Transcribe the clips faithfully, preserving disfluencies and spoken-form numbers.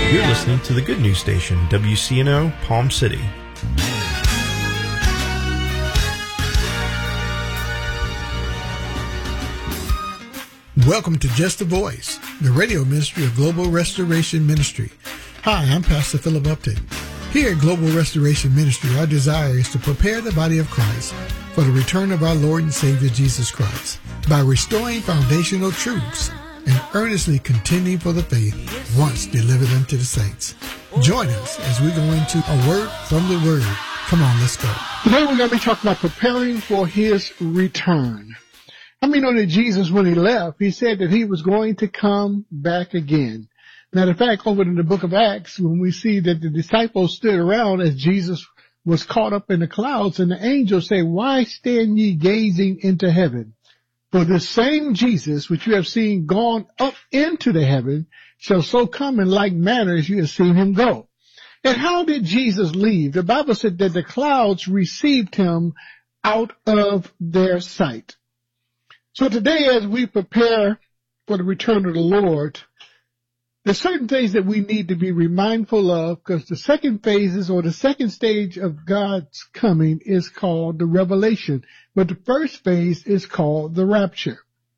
You're listening to the Good News Station, W C N O, Palm City. Welcome to Just a Voice, the radio ministry of Global Restoration Ministry. Hi, I'm Pastor Philip Upton. Here at Global Restoration Ministry, our desire is to prepare the body of Christ for the return of our Lord and Savior Jesus Christ by restoring foundational truths and earnestly contending for the faith once delivered unto the saints. Join us as we go into a word from the Word. Come on, let's go. Today we're going to be talking about preparing for His return. I mean, know that Jesus, when He left, He said that He was going to come back again. Matter of fact, over in the book of Acts, when we see that the disciples stood around as Jesus was caught up in the clouds, and the angels say, "Why stand ye gazing into heaven? For the same Jesus which you have seen gone up into the heaven shall so come in like manner as you have seen Him go." And how did Jesus leave? The Bible said that the clouds received Him out of their sight. So today, as we prepare for the return of the Lord, there's certain things that we need to be mindful of, because the second phases or the second stage of God's coming is called the revelation, but the first phase is called the rapture.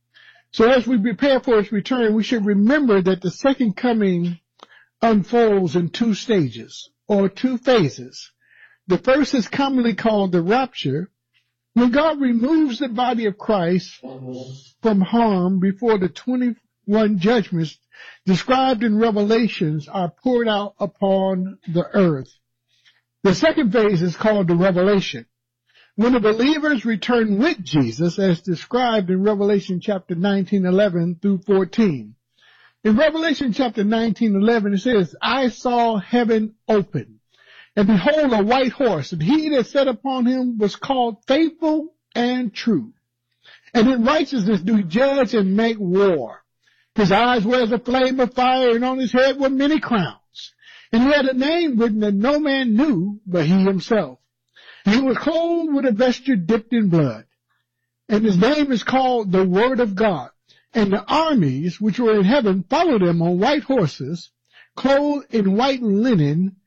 So as we prepare for His return, we should remember that the second coming unfolds in two stages or two phases. The first is commonly called the rapture, when God removes the body of Christ from harm before the twenty-one judgments described in Revelations are poured out upon the earth. The second phase is called the revelation, when the believers return with Jesus, as described in Revelation chapter nineteen, eleven through fourteen. In Revelation chapter nineteen, eleven, it says, "I saw heaven open, and behold, a white horse, and he that sat upon him was called Faithful and True. And in righteousness do judge and make war. His eyes were as a flame of fire, and on his head were many crowns. And he had a name written that no man knew but he himself. And he was clothed with a vesture dipped in blood. And his name is called the Word of God. And the armies which were in heaven followed him on white horses, clothed in white linen,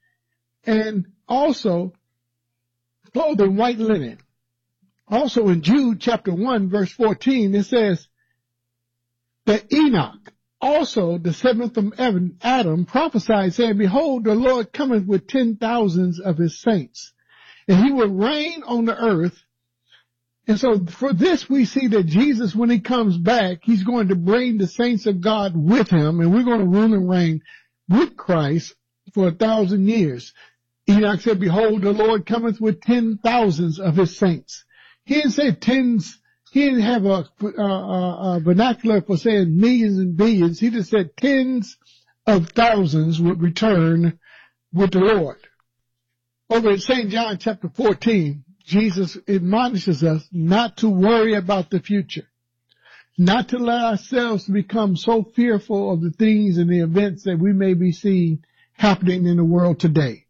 and also clothed in white linen." Also in Jude chapter one, verse fourteen, it says that Enoch, also the seventh from Adam, prophesied, saying, "Behold, the Lord cometh with ten thousands of his saints, and he will reign on the earth." And so for this, we see that Jesus, when He comes back, He's going to bring the saints of God with Him, and we're going to rule and reign with Christ for a thousand years. Enoch said, "Behold, the Lord cometh with ten thousands of His saints." He didn't say tens. He didn't have a, a, a vernacular for saying millions and billions. He just said tens of thousands would return with the Lord. Over in Saint John chapter fourteen, Jesus admonishes us not to worry about the future, not to let ourselves become so fearful of the things and the events that we may be seeing happening in the world today.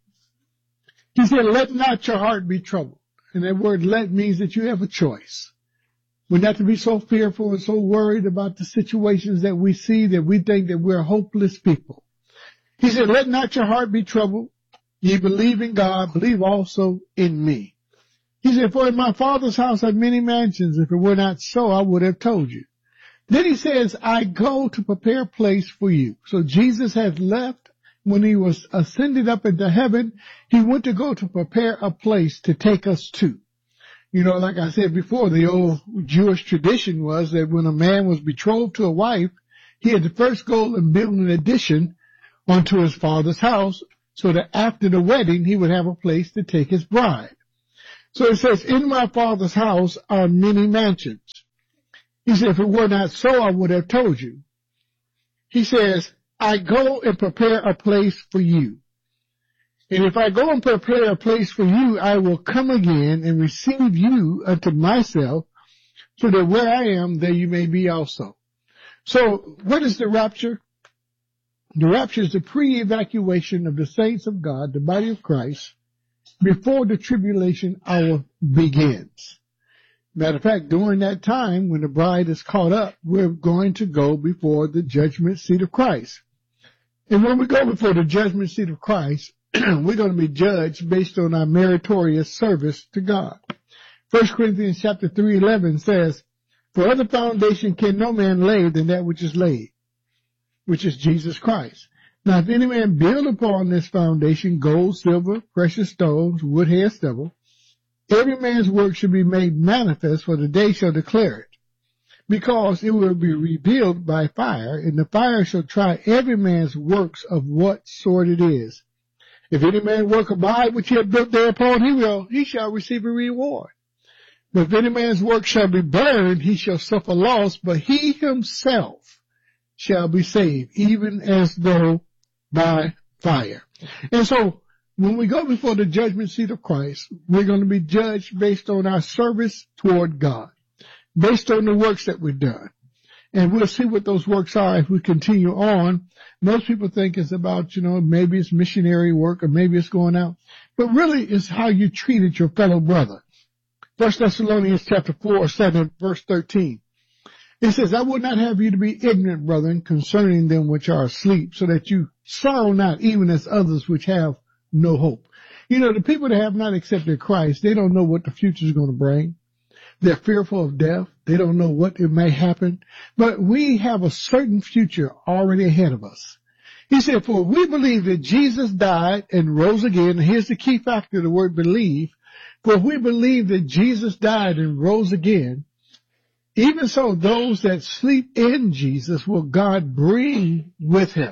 He said, "Let not your heart be troubled." And that word "let" means that you have a choice. We're not to be so fearful and so worried about the situations that we see that we think that we're hopeless people. He said, "Let not your heart be troubled. Ye believe in God, believe also in me." He said, "For in my Father's house are many mansions. If it were not so, I would have told you." Then He says, "I go to prepare a place for you." So Jesus has left. When He was ascended up into heaven, He went to go to prepare a place to take us to. You know, like I said before, the old Jewish tradition was that when a man was betrothed to a wife, he had to first go and build an addition onto his father's house, so that after the wedding, he would have a place to take his bride. So it says, "In my Father's house are many mansions." He said, "If it were not so, I would have told you." He says, "I go and prepare a place for you. And if I go and prepare a place for you, I will come again and receive you unto myself, so that where I am, there you may be also." So what is the rapture? The rapture is the pre-evacuation of the saints of God, the body of Christ, before the tribulation hour begins. Matter of fact, during that time, when the bride is caught up, we're going to go before the judgment seat of Christ. And when we go before the judgment seat of Christ, we're going to be judged based on our meritorious service to God. First Corinthians chapter three eleven says, "For other foundation can no man lay than that which is laid, which is Jesus Christ. Now if any man build upon this foundation gold, silver, precious stones, wood, hay, stubble, every man's work should be made manifest, for the day shall declare it, because it will be revealed by fire, and the fire shall try every man's works of what sort it is. If any man work abide which he hath built thereupon, he will, he shall receive a reward. But if any man's work shall be burned, he shall suffer loss, but he himself shall be saved, even as though by fire." And so, when we go before the judgment seat of Christ, we're going to be judged based on our service toward God, based on the works that we've done. And we'll see what those works are if we continue on. Most people think it's about, you know, maybe it's missionary work or maybe it's going out. But really it's how you treated your fellow brother. First Thessalonians chapter four, seven, verse thirteen. It says, "I would not have you to be ignorant, brethren, concerning them which are asleep, so that you sorrow not, even as others which have no hope." You know, the people that have not accepted Christ, they don't know what the future is going to bring. They're fearful of death. They don't know what it may happen. But we have a certain future already ahead of us. He said, "For we believe that Jesus died and rose again." And here's the key factor of the word believe. "For we believe that Jesus died and rose again. Even so, those that sleep in Jesus will God bring with him."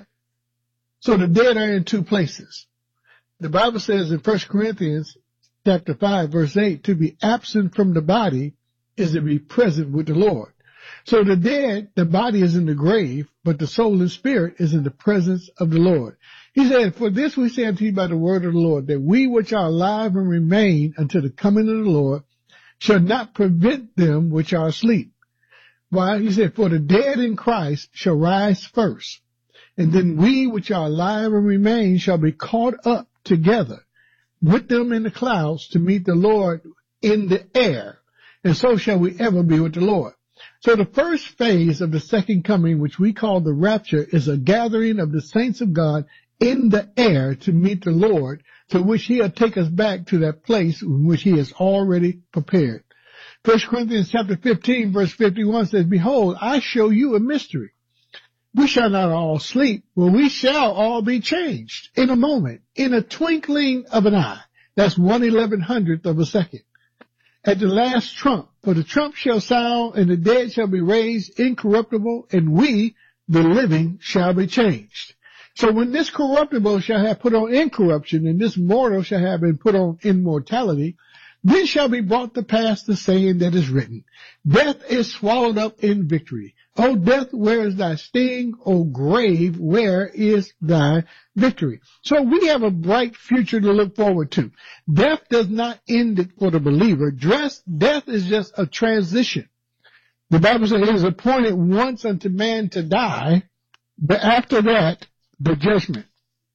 So the dead are in two places. The Bible says in First Corinthians chapter five, verse eight, "To be absent from the body is to be present with the Lord." So the dead, the body is in the grave, but the soul and spirit is in the presence of the Lord. He said, "For this we say unto you by the word of the Lord, that we which are alive and remain until the coming of the Lord shall not prevent them which are asleep." Why? He said, "For the dead in Christ shall rise first, and then we which are alive and remain shall be caught up together with them in the clouds to meet the Lord in the air, and so shall we ever be with the Lord." So the first phase of the second coming, which we call the rapture, is a gathering of the saints of God in the air to meet the Lord, to which he'll take us back to that place in which he has already prepared. First Corinthians chapter fifteen, verse fifty-one says, "Behold, I show you a mystery. We shall not all sleep, but we shall all be changed in a moment, in a twinkling of an eye." That's one eleven hundredth of a second. "At the last trump, for the trump shall sound, and the dead shall be raised incorruptible, and we, the living, shall be changed." So when this corruptible shall have put on incorruption, and this mortal shall have been put on immortality, then shall be brought to pass the saying that is written, "Death is swallowed up in victory. O death, where is thy sting? O grave, where is thy victory?" So we have a bright future to look forward to. Death does not end it for the believer. Dress, death is just a transition. The Bible says it is appointed once unto man to die, but after that, the judgment.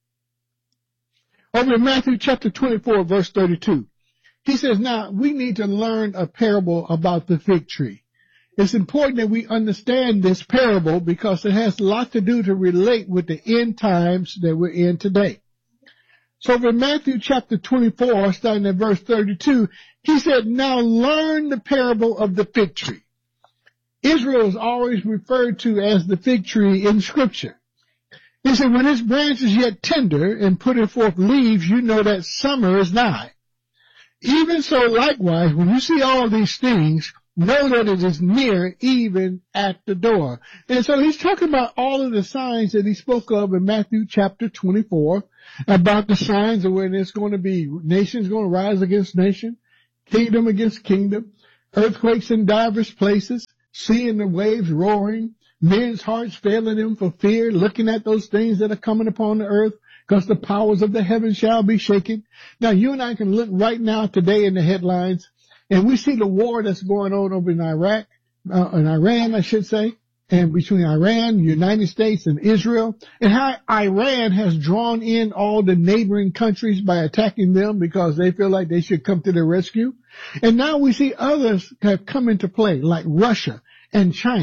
Over in Matthew chapter twenty-four, verse thirty-two, he says, "Now we need to learn a parable about the fig tree." It's important that we understand this parable because it has a lot to do to relate with the end times that we're in today. So in Matthew chapter twenty-four, starting at verse thirty-two, he said, "Now learn the parable of the fig tree." Israel is always referred to as the fig tree in Scripture. He said, "When its branch is yet tender and putteth forth leaves, you know that summer is nigh. Even so likewise, when you see all these things, know that it is near, even at the door." And so he's talking about all of the signs that he spoke of in Matthew chapter twenty-four, about the signs of when there's going to be nations going to rise against nation, kingdom against kingdom, earthquakes in divers places, sea and the waves roaring, men's hearts failing them for fear, looking at those things that are coming upon the earth, because the powers of the heavens shall be shaken. Now, you and I can look right now today in the headlines, and we see the war that's going on over in Iraq, uh, in Iran, I should say, and between Iran, the United States, and Israel, and how Iran has drawn in all the neighboring countries by attacking them because they feel like they should come to their rescue. And now we see others have come into play, like Russia and China.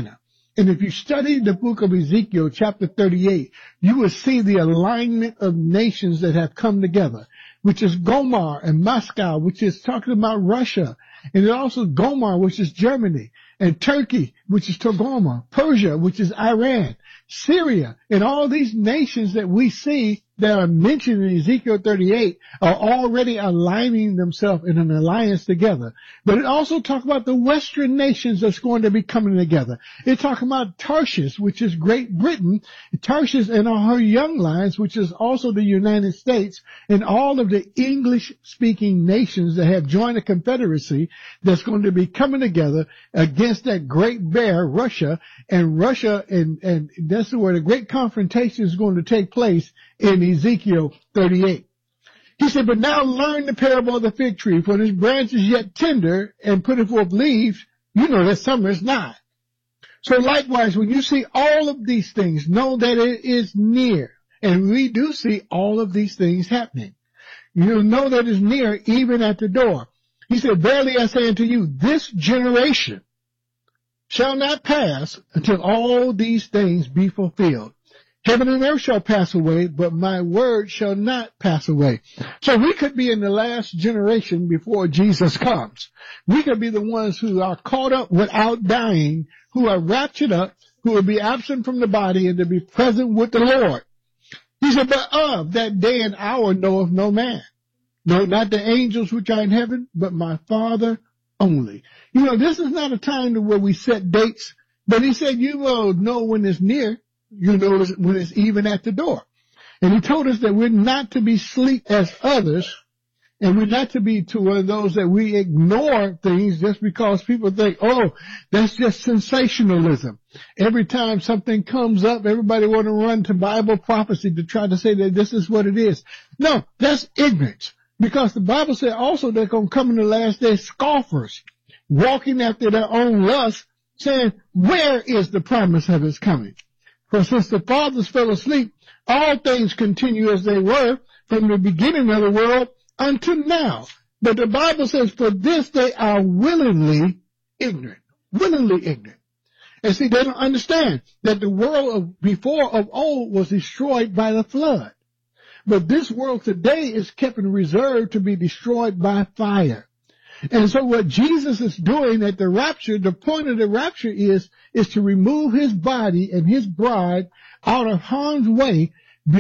And if you study the book of Ezekiel, chapter thirty-eight, you will see the alignment of nations that have come together, which is Gomar and Moscow, which is talking about Russia. And it also Gomar, which is Germany, and Turkey, which is Togarmah, Persia, which is Iran, Syria, and all these nations that we see that are mentioned in Ezekiel thirty-eight are already aligning themselves in an alliance together. But it also talks about the Western nations that's going to be coming together. It talks about Tarshish, which is Great Britain, Tarshish and all her young lines, which is also the United States, and all of the English-speaking nations that have joined a confederacy that's going to be coming together against that great bear, Russia, and Russia, and, and that's where the great confrontation is going to take place in Ezekiel thirty-eight. He said, but now learn the parable of the fig tree, for its branch is yet tender and putteth forth leaves. You know that summer is nigh. So likewise, when you see all of these things, know that it is near. And we do see all of these things happening. You'll know that it's near, even at the door. He said, verily I say unto you, this generation shall not pass until all these things be fulfilled. Heaven and earth shall pass away, but my word shall not pass away. So we could be in the last generation before Jesus comes. We could be the ones who are caught up without dying, who are raptured up, who will be absent from the body and to be present with the Lord. He said, but of that day and hour knoweth no man. No, not the angels which are in heaven, but my Father only. You know, this is not a time to where we set dates, but he said, you will know when it's near. You know when it's even at the door. And he told us that we're not to be sleep as others, and we're not to be to one of those that we ignore things just because people think, oh, that's just sensationalism. Every time something comes up, everybody want to run to Bible prophecy to try to say that this is what it is. No, that's ignorance. Because the Bible said also they're going to come in the last days scoffers, walking after their own lust, saying, where is the promise of his coming? For since the fathers fell asleep, all things continue as they were from the beginning of the world unto now. But the Bible says, for this they are willingly ignorant. Willingly ignorant. And see, they don't understand that the world of before of old was destroyed by the flood. But this world today is kept in reserve to be destroyed by fire. And so what Jesus is doing at the rapture, the point of the rapture is, is to remove his body and his bride out of harm's way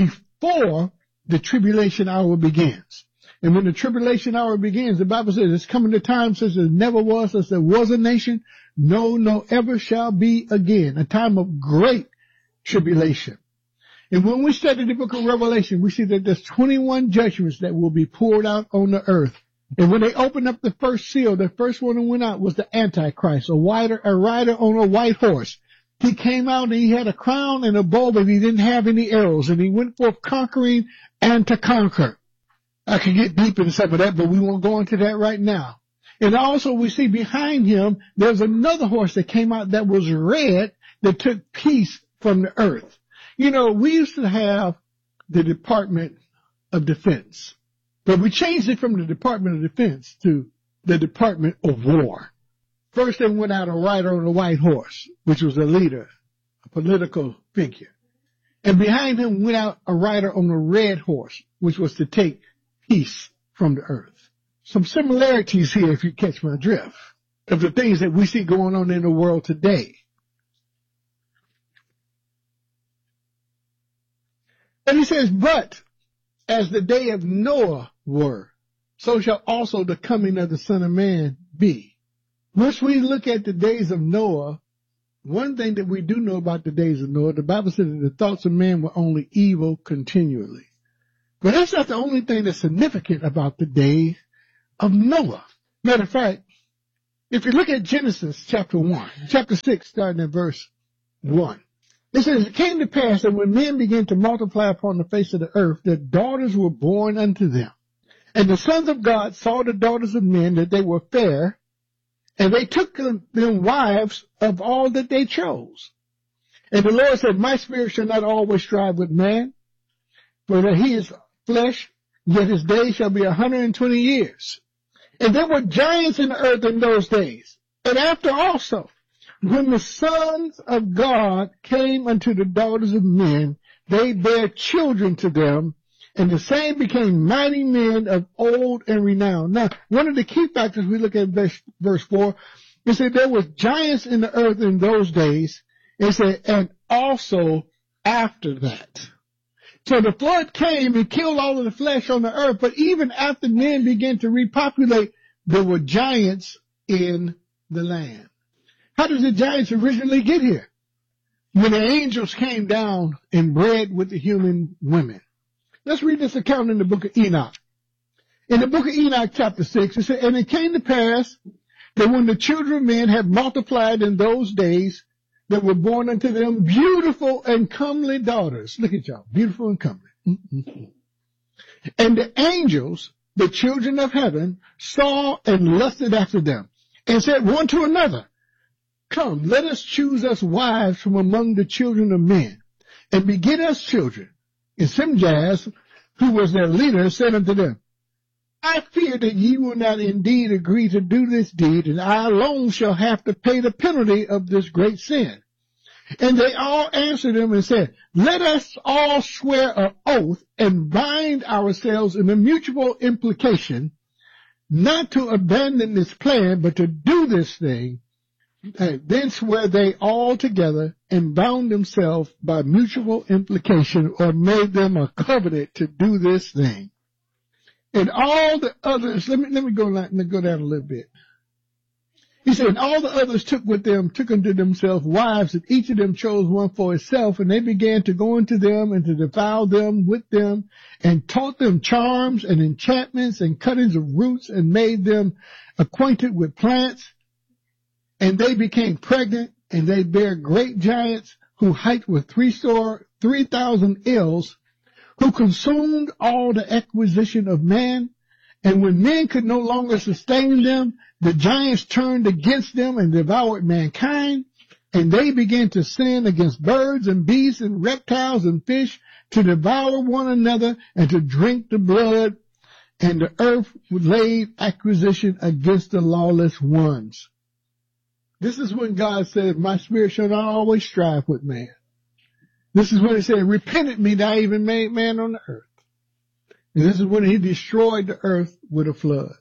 before the tribulation hour begins. And when the tribulation hour begins, the Bible says it's coming to time such as there never was, as there was a nation, no, no ever shall be again, a time of great tribulation. And when we study the book of Revelation, we see that there's twenty-one judgments that will be poured out on the earth. And when they opened up the first seal, the first one that went out was the Antichrist, a rider, a rider on a white horse. He came out and he had a crown and a bow, but he didn't have any arrows. And he went forth conquering and to conquer. I could get deep into some of that, but we won't go into that right now. And also we see behind him, there's another horse that came out that was red that took peace from the earth. You know, we used to have the Department of Defense. But we changed it from the Department of Defense to the Department of War. First they went out a rider on a white horse, which was a leader, a political figure. And behind him went out a rider on a red horse, which was to take peace from the earth. Some similarities here, if you catch my drift, of the things that we see going on in the world today. And he says, but as the day of Noah were, so shall also the coming of the Son of Man be. Once we look at the days of Noah, one thing that we do know about the days of Noah, the Bible says that the thoughts of man were only evil continually. But that's not the only thing that's significant about the days of Noah. Matter of fact, if you look at Genesis chapter one, chapter six, starting at verse one, it says, it came to pass that when men began to multiply upon the face of the earth, that daughters were born unto them. And the sons of God saw the daughters of men, that they were fair, and they took them, them wives of all that they chose. And the Lord said, my spirit shall not always strive with man, for that he is flesh, yet his days shall be a hundred and twenty years. And there were giants in the earth in those days. And after also, when the sons of God came unto the daughters of men, they bare children to them, and the same became mighty men of old and renowned. Now, one of the key factors we look at verse, verse four, it said there was giants in the earth in those days. It said, and also after that. So the flood came and killed all of the flesh on the earth, but even after men began to repopulate, there were giants in the land. How did the giants originally get here? When the angels came down and bred with the human women. Let's read this account in the book of Enoch. In the book of Enoch, chapter six, it said, and it came to pass that when the children of men had multiplied in those days, there were born unto them beautiful and comely daughters. Look at y'all, beautiful and comely. Mm-hmm. And the angels, the children of heaven, saw and lusted after them, and said one to another, come, let us choose us wives from among the children of men, and beget us children. And Simjaz, who was their leader, said unto them, I fear that ye will not indeed agree to do this deed, and I alone shall have to pay the penalty of this great sin. And they all answered him and said, let us all swear an oath and bind ourselves in a mutual implication, not to abandon this plan, but to do this thing. And then swear they all together and bound themselves by mutual implication, or made them a covenant to do this thing. And all the others, let me, let me go, let me go down a little bit. He said, and all the others took with them, took unto themselves wives, and each of them chose one for itself, and they began to go into them and to defile them with them, and taught them charms and enchantments and cuttings of roots, and made them acquainted with plants. And they became pregnant, and they bare great giants, whose height was three score, three thousand ells, who consumed all the acquisition of man. And when men could no longer sustain them, the giants turned against them and devoured mankind. And they began to sin against birds and beasts and reptiles and fish, to devour one another and to drink the blood. And the earth laid acquisition against the lawless ones. This is when God said, my spirit shall not always strive with man. This is when it said, repented me that I even made man on the earth. And this is when he destroyed the earth with a flood.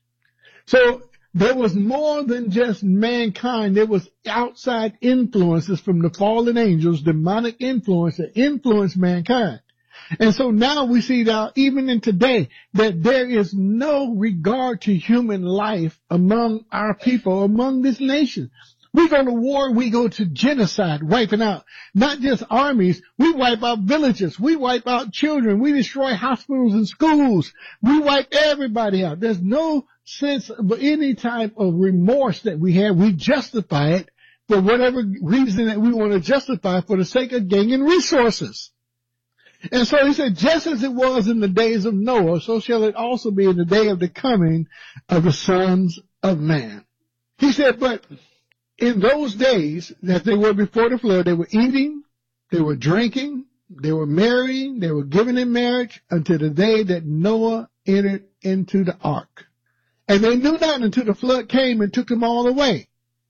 So there was more than just mankind. There was outside influences from the fallen angels, demonic influence that influenced mankind. And so now we see now, even in today, that there is no regard to human life among our people, among this nation. We go to war, we go to genocide, wiping out not just armies, we wipe out villages, we wipe out children, we destroy hospitals and schools, we wipe everybody out. There's no sense of any type of remorse that we have. We justify it for whatever reason that we want to justify for the sake of gaining resources. And so he said, just as it was in the days of Noah, so shall it also be in the day of the coming of the sons of man. He said, but in those days that they were before the flood, they were eating, they were drinking, they were marrying, they were given in marriage until the day that Noah entered into the ark. And they knew not until the flood came and took them all away.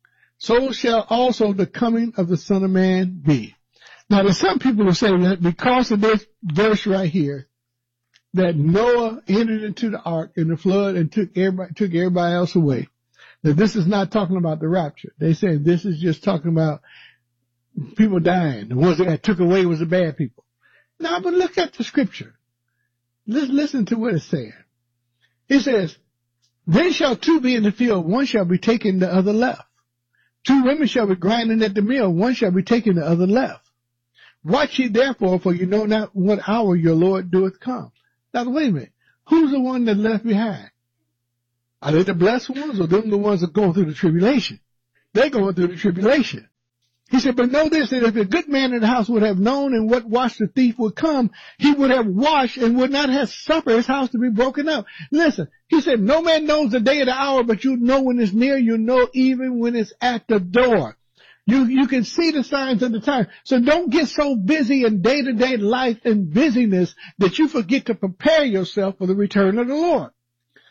So shall also the coming of the Son of Man be. Now, there's some people who say that because of this verse right here, that Noah entered into the ark in the flood and took everybody, took everybody else away, that this is not talking about the rapture. They say this is just talking about people dying. The ones that got took away was the bad people. Now, but look at the scripture. Let's listen to what it's saying. It says, then shall two be in the field, one shall be taken, the other left. Two women shall be grinding at the mill, one shall be taken, the other left. Watch ye therefore, for you know not what hour your Lord doeth come. Now, wait a minute. Who's the one that left behind? Are they the blessed ones, or them the ones that are going through the tribulation? They're going through the tribulation. He said, but know this, that if a good man in the house would have known in what watch the thief would come, he would have watched and would not have suffered his house to be broken up. Listen, he said, no man knows the day or the hour, but you know when it's near, you know even when it's at the door. You, you can see the signs of the time. So don't get so busy in day-to-day life and busyness that you forget to prepare yourself for the return of the Lord.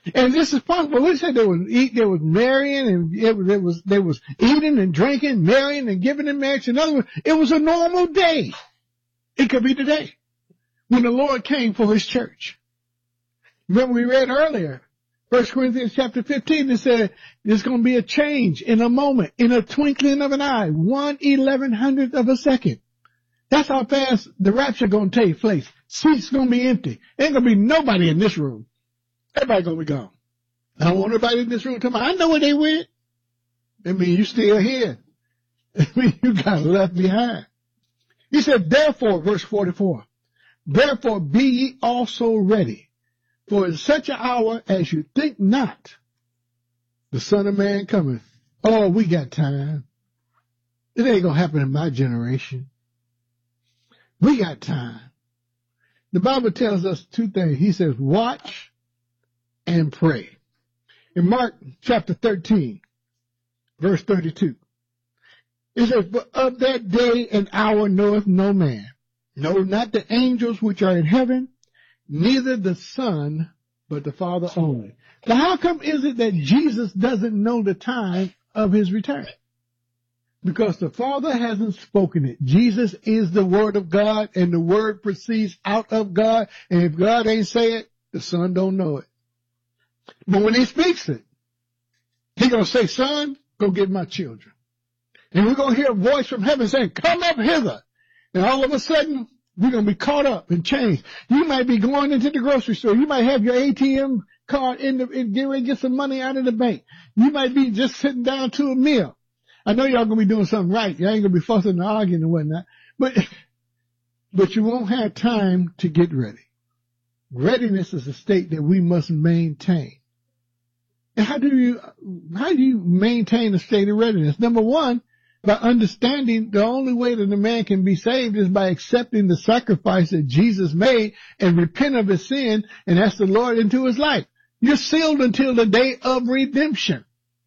And this is possible. We said they was eat, they was marrying, and it was, it was, they was eating and drinking, marrying and giving in marriage. In other words, it was a normal day. It could be today when the Lord came for his church. Remember we read earlier, First Corinthians chapter fifteen, it said there's going to be a change in a moment, in a twinkling of an eye, one eleven hundredth of a second. That's how fast the rapture going to take place. Seats going to be empty. Ain't going to be nobody in this room. Everybody going to be gone. I don't want nobody in this room to come. I know where they went. I mean, you still here. I mean, you got left behind. He said, therefore, verse forty-four, therefore be ye also ready, for in such an hour as you think not, the Son of Man cometh. Oh, we got time. It ain't going to happen in my generation. We got time. The Bible tells us two things. He says, watch and pray. In Mark chapter thirteen, verse thirty-two, it says, but of that day and hour knoweth no man, no, not the angels which are in heaven, neither the Son, but the Father only. Now, how come is it that Jesus doesn't know the time of his return? Because the Father hasn't spoken it. Jesus is the Word of God, and the Word proceeds out of God. And if God ain't say it, the Son don't know it. But when he speaks it, he's going to say, Son, go get my children. And we're going to hear a voice from heaven saying, come up hither. And all of a sudden, we're going to be caught up and changed. You might be going into the grocery store. You might have your A T M card in the, and get ready to get some money out of the bank. You might be just sitting down to a meal. I know y'all going to be doing something right. You ain't going to be fussing and arguing and whatnot. But, but you won't have time to get ready. Readiness is a state that we must maintain. And how do you, how do you maintain a state of readiness? Number one, by understanding the only way that a man can be saved is by accepting the sacrifice that Jesus made and repent of his sin and ask the Lord into his life. You're sealed until the day of redemption.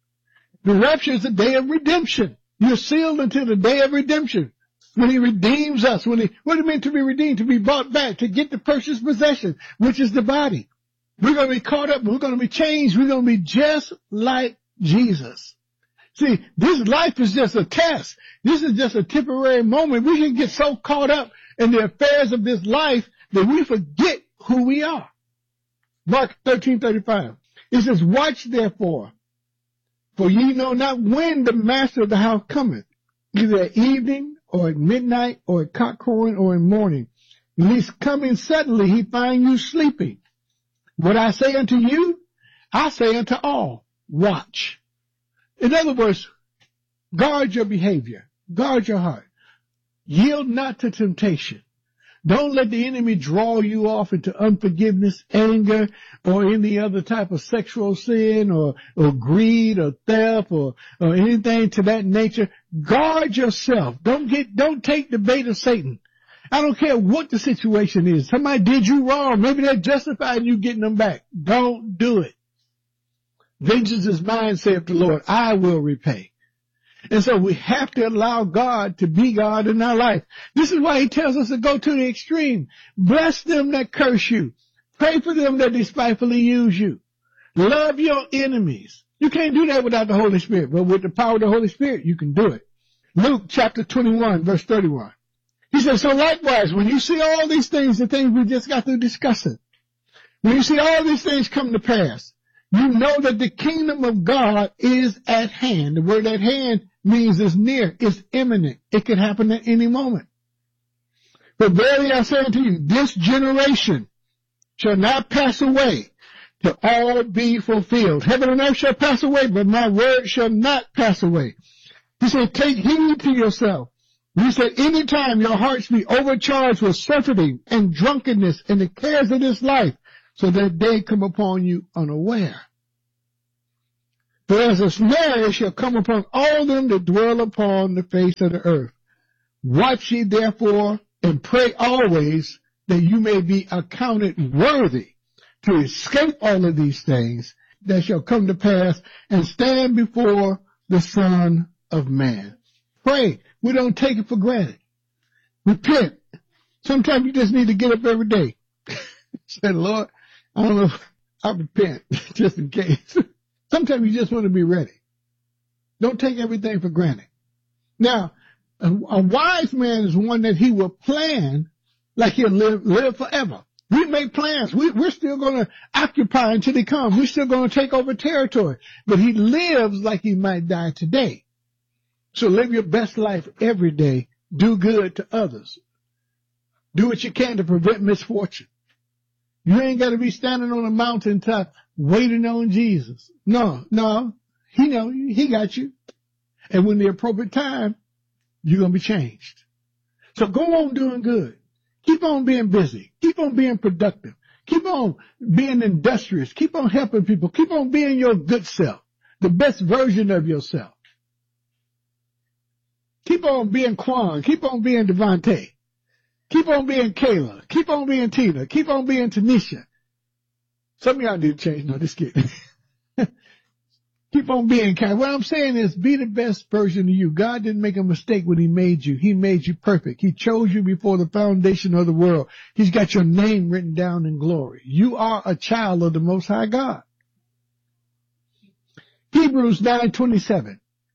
The rapture is the day of redemption. You're sealed until the day of redemption. When he redeems us, when he, what do you mean to be redeemed? To be bought back, to get the purchased possession, which is the body. We're going to be caught up. We're going to be changed. We're going to be just like Jesus. See, this life is just a test. This is just a temporary moment. We can get so caught up in the affairs of this life that we forget who we are. Mark thirteen thirty-five. It says, watch therefore, for ye know not when the master of the house cometh, either at evening or at midnight or at cockcrowing or in morning, lest coming suddenly he find you sleeping. What I say unto you, I say unto all, watch. In other words, guard your behavior, guard your heart. Yield not to temptation. Don't let the enemy draw you off into unforgiveness, anger, or any other type of sexual sin or, or greed or theft or, or anything to that nature. Guard yourself. Don't get, don't take the bait of Satan. I don't care what the situation is. Somebody did you wrong. Maybe they're justifying you getting them back. Don't do it. Vengeance is mine, saith the Lord. I will repay. And so we have to allow God to be God in our life. This is why he tells us to go to the extreme. Bless them that curse you. Pray for them that despitefully use you. Love your enemies. You can't do that without the Holy Spirit, but with the power of the Holy Spirit, you can do it. Luke chapter twenty-one, verse thirty-one. He says, so likewise, when you see all these things, the things we just got through discussing, when you see all these things come to pass, you know that the kingdom of God is at hand. The word at hand means it's near, it's imminent. It can happen at any moment. But verily I say unto you, this generation shall not pass away till all be fulfilled. Heaven and earth shall pass away, but my word shall not pass away. He said, take heed to yourself. He said, anytime your hearts be overcharged with surfeiting and drunkenness and the cares of this life, so that they come upon you unaware. For as a snare it shall come upon all them that dwell upon the face of the earth. Watch ye therefore and pray always that you may be accounted worthy to escape all of these things that shall come to pass and stand before the Son of Man. Pray. We don't take it for granted. Repent. Sometimes you just need to get up every day. Say, Lord, I don't know, I repent just in case. Sometimes you just want to be ready. Don't take everything for granted. Now, a, a wise man is one that he will plan like he'll live, live forever. We make plans. We, we're still going to occupy until he comes. We're still going to take over territory. But he lives like he might die today. So live your best life every day. Do good to others. Do what you can to prevent misfortune. You ain't got to be standing on a mountaintop waiting on Jesus. No, no. He know you. He got you. And when the appropriate time, you're going to be changed. So go on doing good. Keep on being busy. Keep on being productive. Keep on being industrious. Keep on helping people. Keep on being your good self, the best version of yourself. Keep on being Quan. Keep on being Devontae. Keep on being Kayla. Keep on being Tina. Keep on being Tanisha. Some of y'all need to change. No, just kidding. Keep on being kind. What I'm saying is be the best version of you. God didn't make a mistake when he made you. He made you perfect. He chose you before the foundation of the world. He's got your name written down in glory. You are a child of the Most High God. Hebrews nine twenty-seven.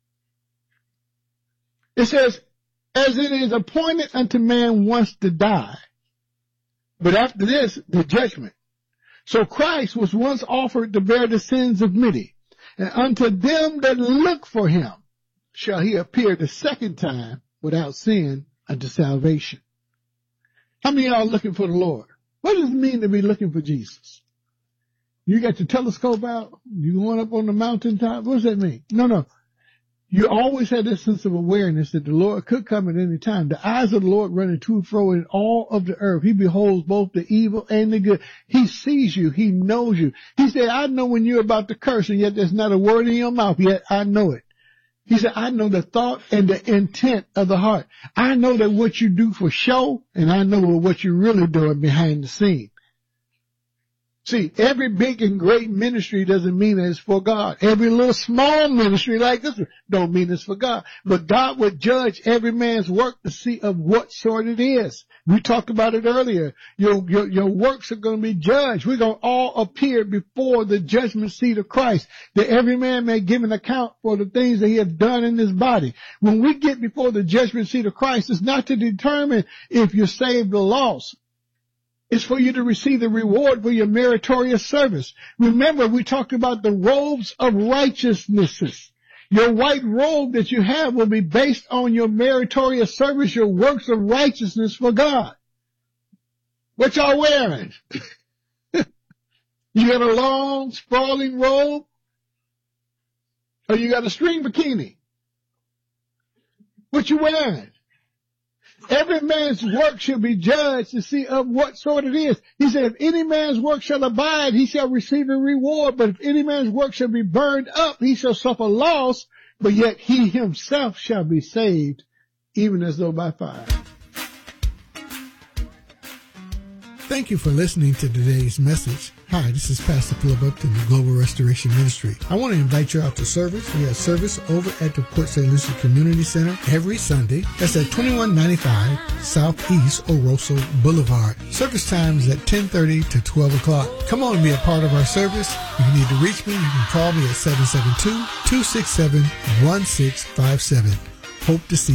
It says, as it is appointed unto man once to die, but after this, the judgment. So Christ was once offered to bear the sins of many. And unto them that look for him shall he appear the second time without sin unto salvation. How many of y'all are looking for the Lord? What does it mean to be looking for Jesus? You got your telescope out? You going up on the mountaintop? What does that mean? No, no. You always had this sense of awareness that the Lord could come at any time. The eyes of the Lord running to and fro in all of the earth. He beholds both the evil and the good. He sees you. He knows you. He said, I know when you're about to curse, and yet there's not a word in your mouth, yet I know it. He said, I know the thought and the intent of the heart. I know that what you do for show, and I know what you're really doing behind the scene. See, every big and great ministry doesn't mean that it's for God. Every little small ministry like this don't mean it's for God. But God would judge every man's work to see of what sort it is. We talked about it earlier. Your, your, your works are going to be judged. We're going to all appear before the judgment seat of Christ, that every man may give an account for the things that he has done in his body. When we get before the judgment seat of Christ, it's not to determine if you're saved or lost. It's for you to receive the reward for your meritorious service. Remember, we talked about the robes of righteousnesses. Your white robe that you have will be based on your meritorious service, your works of righteousness for God. What y'all wearing? You got a long, sprawling robe? Or you got a string bikini? What you wearing? Every man's work shall be judged to see of what sort it is. He said, if any man's work shall abide, he shall receive a reward. But if any man's work shall be burned up, he shall suffer loss. But yet he himself shall be saved, even as though by fire. Thank you for listening to today's message. Hi, this is Pastor Philip Upton, the Global Restoration Ministry. I want to invite you out to service. We have service over at the Port Saint Lucie Community Center every Sunday. That's at twenty-one ninety-five Southeast Oroso Boulevard. Service times at ten thirty to twelve o'clock. Come on and be a part of our service. If you need to reach me, you can call me at seven seven two, two six seven, one six five seven. Hope to see you.